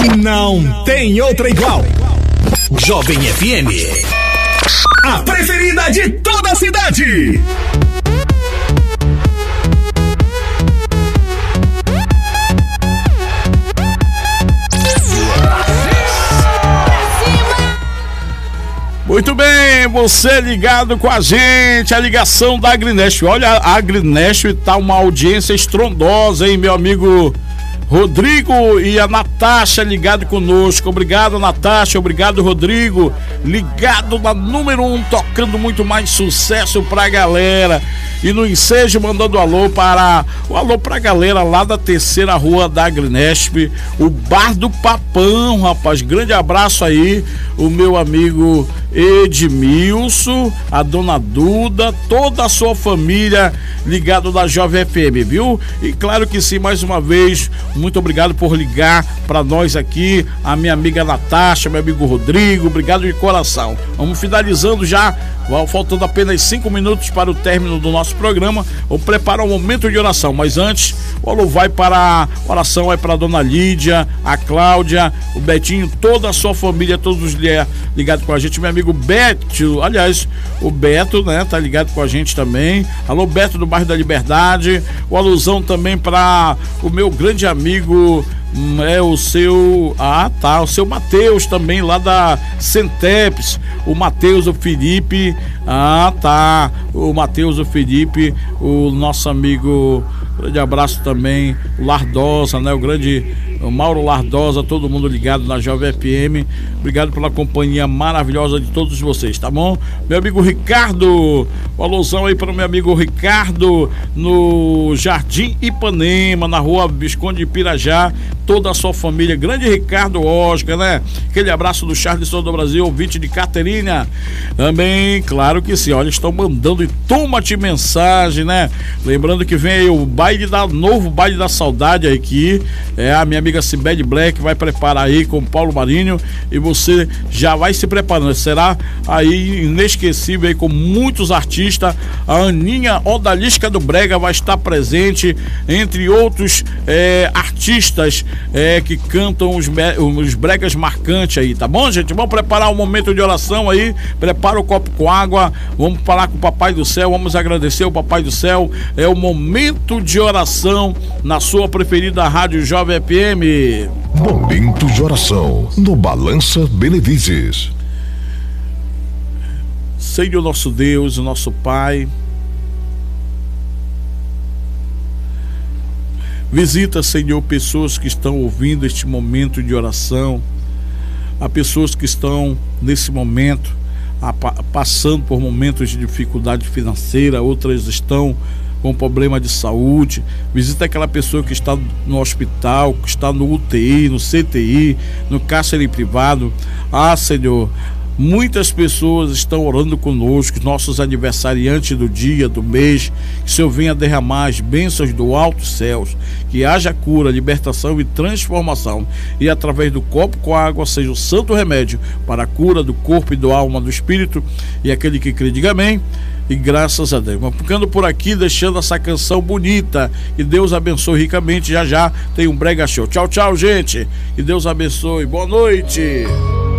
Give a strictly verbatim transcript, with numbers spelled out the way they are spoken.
Não tem outra igual. Jovem F M, a preferida de toda a cidade. Muito bem, você ligado com a gente, a ligação da Agrinest. Olha, a Agrinest tá uma audiência estrondosa, hein, meu amigo Rodrigo e a Natasha ligado conosco. Obrigado, Natasha, obrigado, Rodrigo, ligado na número um, tocando muito mais sucesso pra galera. E no ensejo mandando alô para o alô pra galera lá da terceira rua da Agrinesp, o Bar do Papão, rapaz. Grande abraço aí, o meu amigo Edmilson, a dona Duda, toda a sua família ligado da Jovem F M, viu? E claro que sim, mais uma vez, muito obrigado por ligar para nós aqui, a minha amiga Natasha, meu amigo Rodrigo, obrigado de coração. Vamos finalizando já, faltando apenas cinco minutos para o término do nosso programa. Vou preparar um momento de oração, mas antes, o alô vai para a oração, é para a dona Lídia, a Cláudia, o Betinho, toda a sua família, todos os dias ligados com a gente, meu amigo Beto, aliás, o Beto, né, tá ligado com a gente também. Alô, Beto do bairro da Liberdade. O alusão também para o meu grande amigo, é o seu, ah tá, o seu Matheus também lá da Centeps, o Matheus, o Felipe, ah tá, o Matheus, o Felipe, o nosso amigo, grande abraço também, o Lardosa, né, o grande o Mauro Lardosa, todo mundo ligado na Jovem F M. Obrigado pela companhia maravilhosa de todos vocês, tá bom? Meu amigo Ricardo, uma alusão aí para o meu amigo Ricardo no Jardim Ipanema, na rua Visconde de Pirajá, toda a sua família, grande Ricardo Oscar, né? Aquele abraço do Charles do Brasil, ouvinte de Caterina. Também, claro que sim, olha, estão mandando e toma-te mensagem, né? Lembrando que vem aí o baile da, novo baile da saudade aqui, é a minha amiga Cibele Black vai preparar aí com o Paulo Marinho e você já vai se preparando, será aí inesquecível aí com muitos artistas. A Aninha Odalisca do Brega vai estar presente, entre outros é, artistas é, que cantam os, os bregas marcantes aí, tá bom, gente? Vamos preparar um momento de oração aí, prepara o copo com água, vamos falar com o Papai do Céu, vamos agradecer o Papai do Céu. É o momento de oração na sua preferida Rádio Jovem F M. Momento de oração no Balança Benevides. Senhor nosso Deus, nosso Pai, visita, Senhor, pessoas que estão ouvindo este momento de oração, há pessoas que estão nesse momento a, passando por momentos de dificuldade financeira, outras estão com problema de saúde. Visita aquela pessoa que está no hospital, que está no U T I, no C T I, no cárcere privado. Ah, Senhor, muitas pessoas estão orando conosco, nossos aniversariantes do dia, do mês. Que o Senhor venha derramar as bênçãos do alto céus, que haja cura, libertação e transformação, e através do copo com água seja o santo remédio para a cura do corpo e da alma, do espírito. E aquele que crê, diga amém. E graças a Deus. Vamos ficando por aqui, deixando essa canção bonita. Que Deus abençoe ricamente. Já já tem um brega show. Tchau, tchau, gente. Que Deus abençoe. Boa noite.